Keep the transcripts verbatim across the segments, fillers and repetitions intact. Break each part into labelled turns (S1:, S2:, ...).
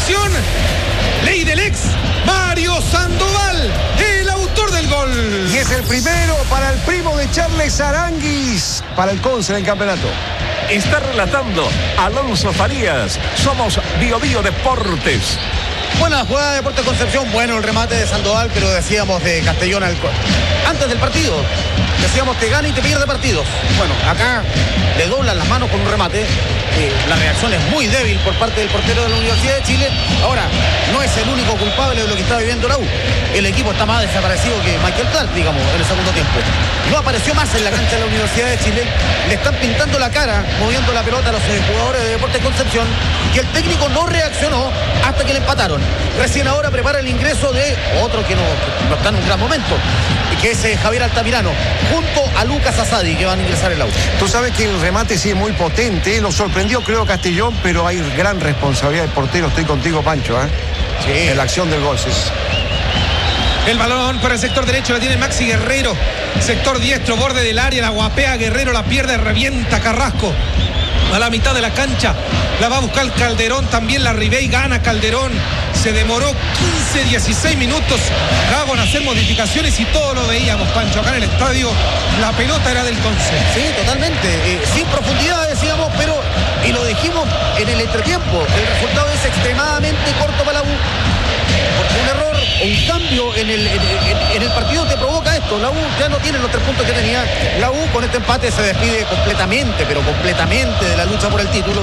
S1: Atención, ley del ex, Mario Sandoval, el autor del gol.
S2: Y es el primero para el primo de Charles Aranguis, para el Conce en el campeonato.
S3: Está relatando Alonso Farías. Somos Bio Bio Deportes.
S4: Buena jugada de Deportes Concepción, bueno el remate de Sandoval, pero decíamos de Castellón al... antes del partido, decíamos te gana y te pierde partidos. Bueno, acá le doblan las manos con un remate, eh, la reacción es muy débil por parte del portero de la Universidad de Chile. Ahora, no es el único culpable de lo que está viviendo la U. El equipo está más desaparecido que Michael Clark, digamos, en el segundo tiempo. No apareció más en la cancha de la Universidad de Chile, le están pintando la cara, moviendo la pelota a los jugadores de Deportes Concepción, que el técnico no reaccionó hasta que le empataron. Recién ahora prepara el ingreso de otro que no, no está en un gran momento, que es eh, Javier Altamirano, junto a Lucas Asadi, que van a ingresar el auto.
S2: Tú sabes que el remate sí es muy potente, lo sorprendió creo Castellón, pero hay gran responsabilidad del portero. Estoy contigo, Pancho, ¿eh? Sí. En la acción del gol, sí.
S1: El balón por el sector derecho, la tiene Maxi Guerrero. Sector diestro, borde del área, la guapea Guerrero, la pierde, revienta Carrasco. A la mitad de la cancha, la va a buscar Calderón, también la Ribey, gana Calderón. Se demoró quince, dieciséis minutos Gago en hacer modificaciones y todo lo veíamos, Pancho, acá en el estadio. La pelota era del Conce.
S4: Sí, totalmente, eh, sin profundidad decíamos, pero, y lo dijimos en el entretiempo, el resultado es extremadamente corto para la U, porque un error o un cambio en el, en, en, en el partido te provoca esto. La U ya no tiene los tres puntos que tenía. La U con este empate se despide completamente, pero completamente de la lucha por el título.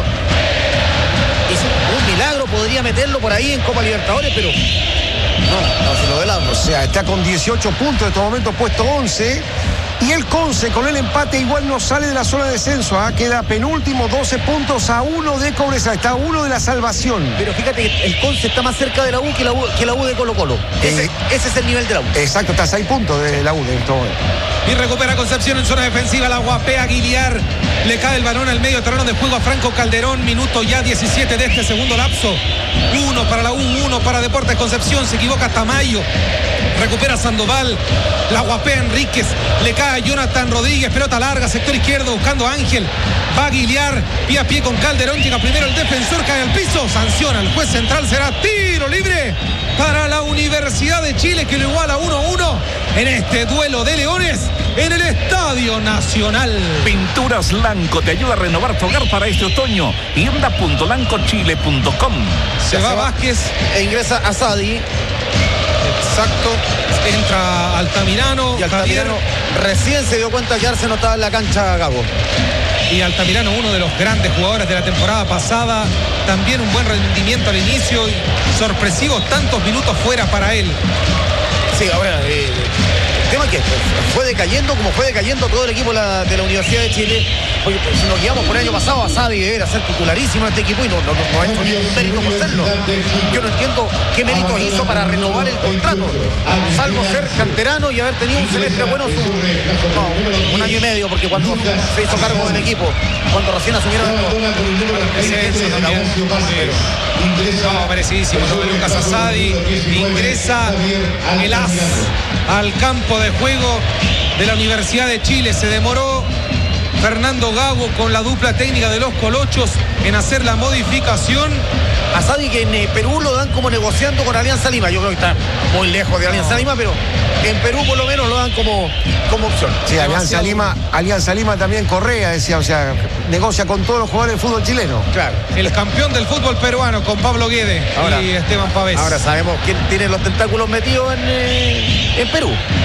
S4: Y un milagro podría meterlo por ahí en Copa Libertadores, pero no, no se lo velamos.
S2: O sea, está con dieciocho puntos en estos momentos, puesto once. Y el Conce con el empate igual no sale de la zona de descenso, ¿eh? Queda penúltimo, doce puntos a uno de Cobresal, está a uno de la salvación.
S4: Pero fíjate que el Conce está más cerca de la U que la U, que la U de Colo Colo. Ese, eh, ese es el nivel de la U.
S2: Exacto, está a seis puntos de la U de esto.
S1: Y recupera Concepción en zona defensiva, la guapea Aguiliar. Le cae el balón al medio terreno de juego a Franco Calderón, minuto ya diecisiete de este segundo lapso. Uno para la U, uno para Deportes Concepción, se equivoca Tamayo. Recupera Sandoval, la guapea Enríquez, le cae a Jonathan Rodríguez, pelota larga, sector izquierdo, buscando a Ángel, va a Aguiliar, pie a pie con Calderón, llega primero el defensor, cae al piso, sanciona el juez central, será tiro libre para la Universidad de Chile, que lo iguala uno a uno en este duelo de leones en el Estadio Nacional.
S3: Pinturas Lanco te ayuda a renovar tu hogar para este otoño. tienda punto lanco chile punto com.
S1: Se va Vázquez
S4: e ingresa Asadi.
S1: Exacto, entra Altamirano.
S4: Y Altamirano Javier. Recién se dio cuenta que Arce no estaba en la cancha, Gago.
S1: Y Altamirano, uno de los grandes jugadores de la temporada pasada, también un buen rendimiento al inicio y sorpresivos tantos minutos fuera para él.
S4: Sí, ahora, eh, el tema es que fue decayendo como fue decayendo todo el equipo de la, de la Universidad de Chile. Oye, si nos guiamos por el año pasado, Asadi debería ser titularísimo en este equipo y no, no, no, no ha hecho ningún mérito por serlo. Yo no entiendo qué méritos hizo para renovar el contrato, salvo ser canterano y haber tenido un semestre bueno, su, no, un año y medio, porque cuando se hizo cargo del equipo, cuando recién asumieron el
S1: no, merecidísimo, Lucas Asadi, ingresa el as al campo de juego de la Universidad de Chile. Se demoró Fernando Gago con la dupla técnica de los Colochos en hacer la modificación.
S4: Asadi, que en Perú lo dan como negociando con Alianza Lima. Yo creo que está muy lejos de Alianza Lima, pero en Perú por lo menos lo dan como, como opción.
S2: Sí, Alianza Lima, Alianza Lima también Correa, decía, o sea, negocia con todos los jugadores del fútbol chileno.
S1: Claro. El campeón del fútbol peruano con Pablo Guede ahora, y Esteban Pavés.
S4: Ahora sabemos quién tiene los tentáculos metidos en, eh, en Perú.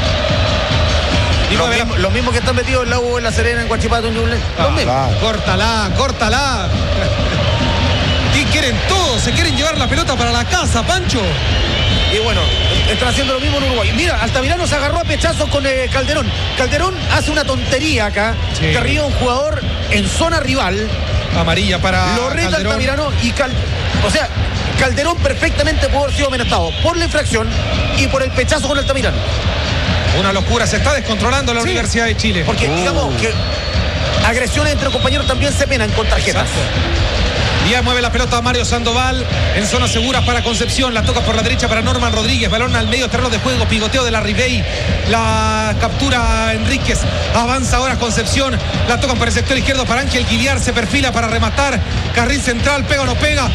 S4: Y los, mismo, la... los mismos que están metidos en la U, en La Serena, en Huachipato, en Ñuble.
S1: Ah, los mismos. Claro. Córtala, córtala. Y quieren todo, se quieren llevar la pelota para la casa, Pancho.
S4: Y bueno, están haciendo lo mismo en Uruguay. Mira, Altamirano se agarró a pechazos con eh, Calderón. Calderón hace una tontería acá, sí. Que arriba un jugador en zona rival.
S1: Amarilla para
S4: Lo reta
S1: Calderón.
S4: Altamirano y Cal... O sea, Calderón perfectamente pudo haber sido amenazado por la infracción y por el pechazo con Altamirano.
S1: Una locura, se está descontrolando la sí. Universidad de Chile.
S4: Porque uh. digamos que agresiones entre compañeros también se penan con tarjetas.
S1: Exacto. Ya mueve la pelota Mario Sandoval en zona segura para Concepción, la toca por la derecha para Norman Rodríguez, balón al medio terreno de juego, pigoteo de la Ribey, la captura Enríquez, avanza ahora Concepción, la tocan por el sector izquierdo para Ángel Guiliar, se perfila para rematar, carril central, pega o no pega,